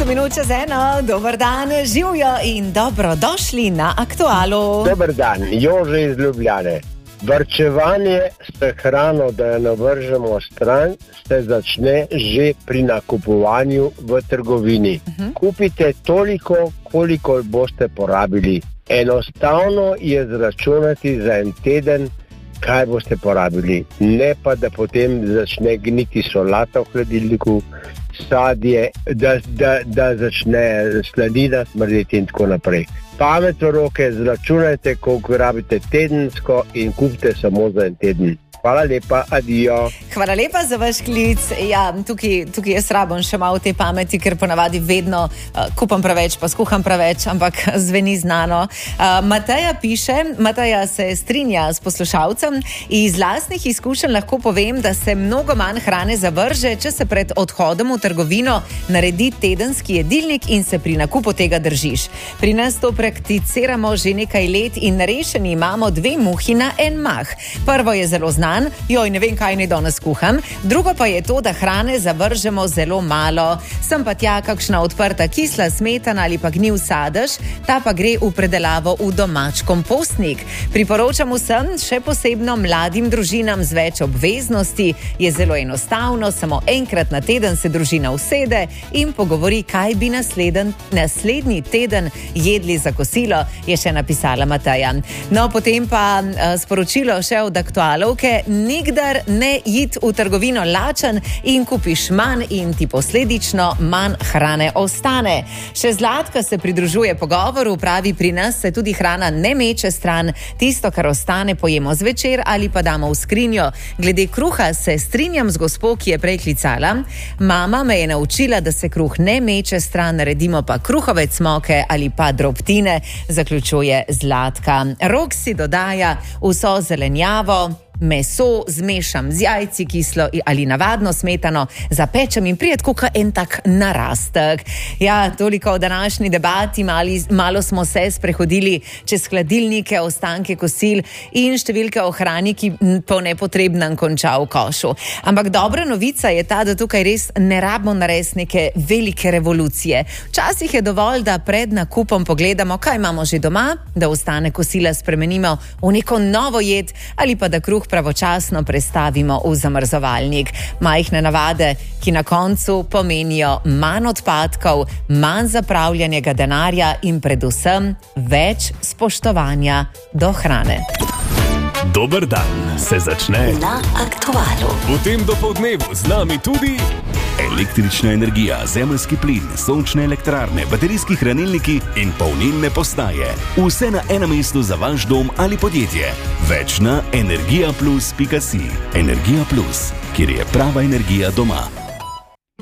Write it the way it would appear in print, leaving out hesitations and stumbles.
minut čez 1, dober dan, živijo in dobrodošli na Aktualu. Dober dan, Jože iz Ljubljane. Varčevanje s hrano, da jo navržemo stran, se začne že pri nakupovanju v trgovini. Kupite toliko, koliko boste porabili. Enostavno je zračunati za en teden, kaj boste porabili. Ne pa, da potem začne gniti solata v hladilniku, sadje, da začne slanina smrdeti in tako naprej. Pamet v roke, zračunajte, koliko rabite tedensko in kupite samo za en teden. Hvala lepa, adijo. Hvala lepa za vaš klic. Ja, tukaj jaz rabim še malo te pameti, ker ponavadi vedno kupam preveč, pa skuham preveč, ampak zveni znano. Mateja piše, Mateja se strinja s poslušalcem. Iz lastnih izkušenj lahko povem, da se mnogo manj hrane zavrže, če se pred odhodom v trgovino naredi tedenski jedilnik in se pri nakupu tega držiš. Pri nas to prakticiramo že nekaj let in rešeni imamo 2 muhi na en mah. Prvo je zelo znano. Joj, ne vem, kaj naj danes kuham. Drugo pa je to, da hrane zavržemo zelo malo. Sem pa tja kakšna odprta kisla smetana ali pa gnil sadež, ta pa gre v predelavo v domač kompostnik. Priporočam vsem, še posebno mladim družinam z več obveznosti, je zelo enostavno, samo enkrat na teden se družina usede in pogovori, kaj bi naslednji teden jedli za kosilo, je še napisala Mateja. No, potem pa sporočilo še od aktualovke. Nikdar ne iti v trgovino lačen in kupiš manj in ti posledično manj hrane ostane. Še Zlatka se pridružuje pogovoru, pravi, pri nas se tudi hrana ne meče stran, tisto, kar ostane, pojemo zvečer ali pa damo v skrinjo. Glede kruha se strinjam z gospo, ki je prej klicala. Mama me je naučila, da se kruh ne meče stran, naredimo pa kruhove cmoke ali pa drobtine, zaključuje Zlatka. Rok si dodaja vso zelenjavo, meso zmešam z jajci, kislo ali navadno smetano, zapečem in prije tako en tak narastek. Ja, toliko o današnji debati, malo smo se sprehodili čez hladilnike, ostanke kosil in številke o hrani, ki po nepotrebnem konča v košu. Ampak dobra novica je ta, da tukaj res ne rabimo narediti neke velike revolucije. Včasih je dovolj, da pred nakupom pogledamo, kaj imamo že doma, da ostane kosila spremenimo v neko novo jed ali pa da kruh pravočasno prestavimo v zamrzovalnik. Majhne navade, ki na koncu pomenijo manj odpadkov, manj zapravljanega denarja in predvsem več spoštovanja do hrane. Dober dan se začne na Aktualu. V tem dopoldnevu z nami tudi električna energija, zemeljski plin, sončne elektrarne, baterijski hranilniki in polnilne postaje. Vse na enem mestu za vaš dom ali podjetje. Več na energijaplus.si. Energija Plus, kjer je prava energija doma.